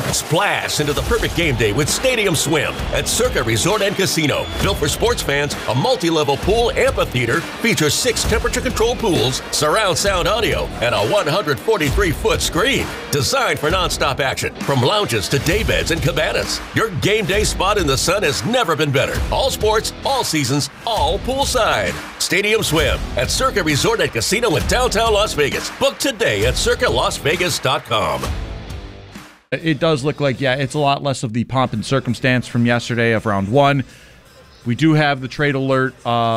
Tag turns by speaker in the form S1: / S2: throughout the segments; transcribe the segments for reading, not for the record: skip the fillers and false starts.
S1: Splash into the perfect game day with Stadium Swim at Circa Resort and Casino. Built for sports fans, a multi-level pool amphitheater features 6 temperature-controlled pools, surround sound audio, and a 143-foot screen. Designed for nonstop action, from lounges to daybeds and cabanas. Your game day spot in the sun has never been better. All sports, all seasons, all poolside. Stadium Swim at Circa Resort and Casino in downtown Las Vegas. Book today at circalasvegas.com.
S2: It does look like, it's a lot less of the pomp and circumstance from yesterday of round 1. We do have the trade alert,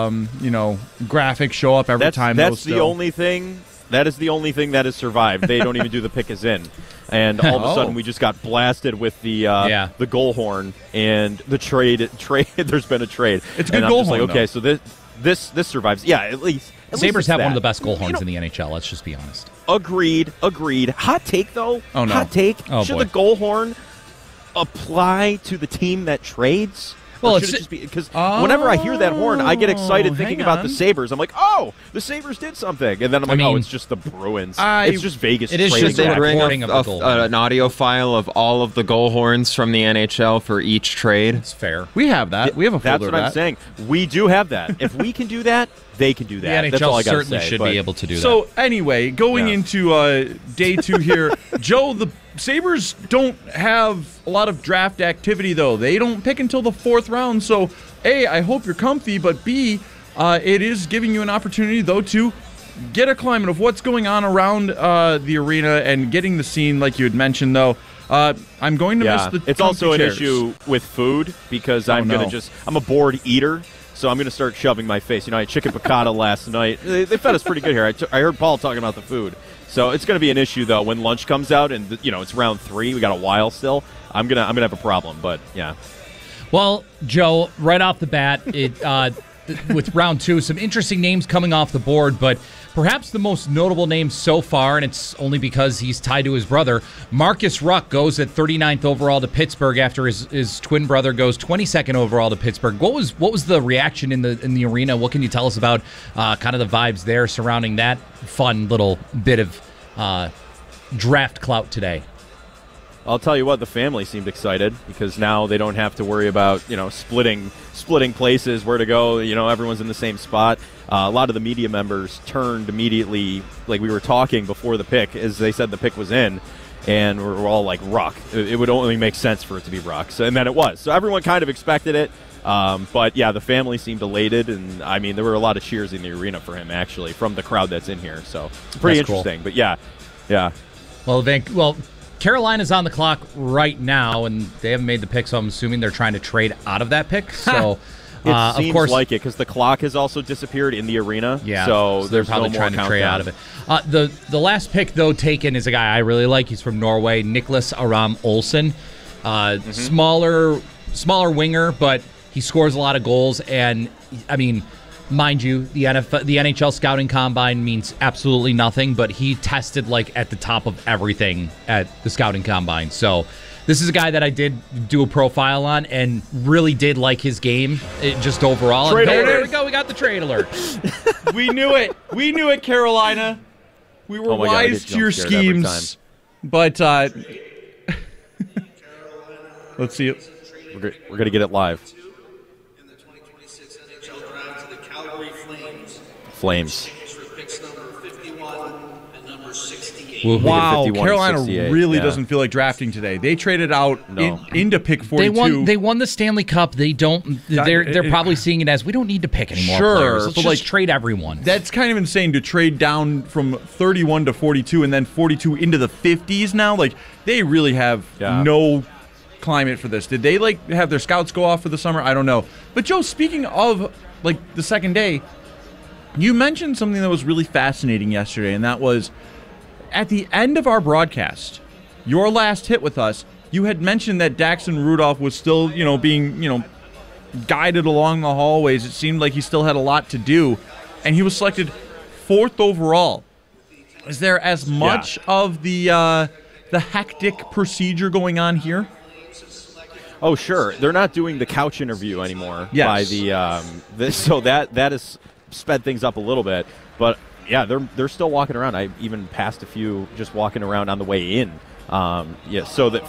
S2: graphics show up every time.
S3: That's the only thing. That is the only thing that has survived. They don't even do the pick is in. And all of a sudden we just got blasted with the goal horn and the trade. There's been a trade.
S2: It's a good goal horn,
S3: okay, so this survives. Yeah, at least.
S4: Sabres have one of the best goal horns in the NHL, let's just be honest.
S3: Agreed. Hot take, though.
S2: Oh, no.
S3: Hot take.
S4: Oh,
S3: should
S4: boy.
S3: the goal horn apply to the team that trades?
S4: Well,
S3: should it just be because whenever I hear that horn, I get excited thinking about the Sabres. I'm like, oh, the Sabres did something, and then I'm like, it's just the Bruins. It's just Vegas.
S4: It is
S3: trading
S4: just the
S3: back.
S4: recording of the goal horn.
S5: An audio file of all of the goal horns from the NHL for each trade.
S4: It's fair.
S2: We have that. We have a folder
S3: That's what
S2: of
S3: I'm
S2: that.
S3: saying. We do have that. If we can do that, they can do
S4: The
S3: that. That's all I
S4: NHL
S3: gotta
S4: certainly
S3: say,
S4: should
S3: but-
S4: be able to do that.
S2: So anyway, going into day 2 here, Joe, the Sabres don't have a lot of draft activity, though. They don't pick until the 4th round, so A, I hope you're comfy, but B, it is giving you an opportunity, though, to get a climate of what's going on around the arena and getting the scene, like you had mentioned, though. I'm going to miss the
S3: It's also an
S2: chairs.
S3: issue with food because I'm a bored eater. So I'm going to start shoving my face. I had chicken piccata last night. They fed us pretty good here. I heard Paul talking about the food. So it's going to be an issue, though, when lunch comes out and, it's round 3. We got a while still. I'm gonna have a problem, but, yeah.
S4: Well, Joe, right off the bat, with round 2, some interesting names coming off the board, but perhaps the most notable name so far, and it's only because he's tied to his brother, Marcus Ruck goes at 39th overall to Pittsburgh after his twin brother goes 22nd overall to Pittsburgh. What was the reaction in the arena? What can you tell us about kind of the vibes there surrounding that fun little bit of draft clout today?
S3: I'll tell you what, the family seemed excited because now they don't have to worry about, splitting places, where to go. Everyone's in the same spot. A lot of the media members turned immediately, like we were talking before the pick, as they said the pick was in, and we're all like, Ruck. It would only make sense for it to be Ruck. And then it was. So everyone kind of expected it. But, yeah, the family seemed elated, and, there were a lot of cheers in the arena for him, actually, from the crowd that's in here. So pretty
S4: That's
S3: interesting.
S4: cool.
S3: But, yeah.
S4: Well, Carolina's on the clock right now, and they haven't made the pick, so I'm assuming they're trying to trade out of that pick. So,
S3: It seems
S4: of course,
S3: like it because the clock has also disappeared in the arena.
S4: Yeah,
S3: so
S4: they're
S3: there's
S4: probably
S3: no
S4: trying
S3: more
S4: to trade
S3: countdown.
S4: out of it. The last pick, though, taken is a guy I really like. He's from Norway, Niklas Aram Olsen. Smaller winger, but he scores a lot of goals. And, mind you, the NHL scouting combine means absolutely nothing, but he tested at the top of everything at the scouting combine. So this is a guy that I did do a profile on and really did like his game, just overall. There we go. We got the trade alert.
S2: We knew it. We knew it, Carolina. We were
S3: my God, I
S2: wise
S3: get
S2: to your
S3: jump scared every
S2: schemes. But let's see it.
S3: We're going to get it live.
S6: In the 2026 NHL draft to the Calgary
S3: Flames.
S6: For picks number 51 and number 68.
S2: Wow,
S3: 51
S2: Carolina
S3: 68,
S2: really
S3: yeah.
S2: doesn't feel like drafting today. They traded out into pick 42.
S4: They won the Stanley Cup. They don't. They're probably seeing it as we don't need to pick any more
S2: Sure,
S4: players. Let's
S2: but,
S4: just trade everyone.
S2: That's kind of insane to trade down from 31 to 42 and then 42 into the 50s now. They really have no climate for this. Did they have their scouts go off for the summer? I don't know. But Joe, speaking of the second day, you mentioned something that was really fascinating yesterday, and that was at the end of our broadcast, your last hit with us, you had mentioned that Daxon Rudolph was still, being, guided along the hallways. It seemed like he still had a lot to do, and he was selected 4th overall. Is there as much of the hectic procedure going on here?
S3: Oh, sure. They're not doing the couch interview anymore.
S2: Yes.
S3: By so that has sped things up a little bit. But yeah, they're still walking around. I even passed a few just walking around on the way in. So that